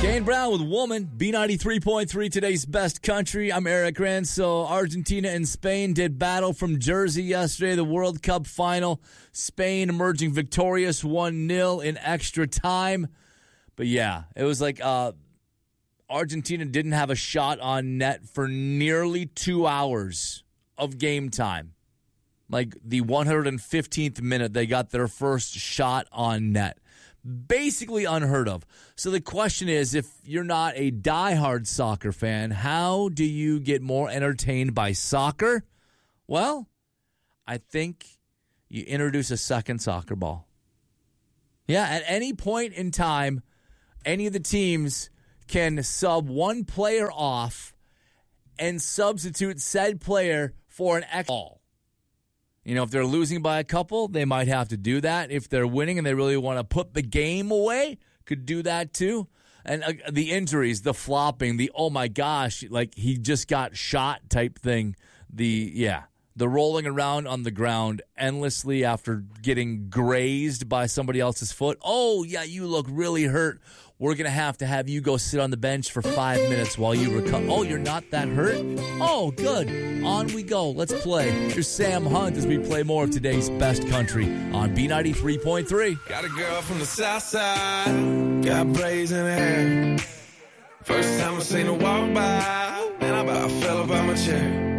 Kane Brown with Woman, B93.3, today's best country. I'm Eric Rand. So Argentina and Spain did battle from Jersey yesterday, the World Cup final. Spain emerging victorious 1-0 in extra time. But yeah, it was like Argentina didn't have a shot on net for nearly 2 hours of game time. Like the 115th minute, they got their first shot on net. Basically unheard of. So the question is, if you're not a diehard soccer fan, how do you get more entertained by soccer? Well, I think you introduce a second soccer ball. Yeah, at any point in time, any of the teams can sub one player off and substitute said player for an extra ball. You know, if they're losing by a couple, they might have to do that. If they're winning and they really want to put the game away, could do that too. And the injuries, the flopping, the oh my gosh, like he just got shot type thing. The rolling around on the ground endlessly after getting grazed by somebody else's foot. Oh, yeah, you look really hurt. We're going to have you go sit on the bench for 5 minutes while you recover. Oh, you're not that hurt? Oh, good. On we go. Let's play. Here's Sam Hunt as we play more of today's best country on B93.3. Got a girl from the south side, got braids in her hair. First time I seen her walk by, and I about fell up out my chair.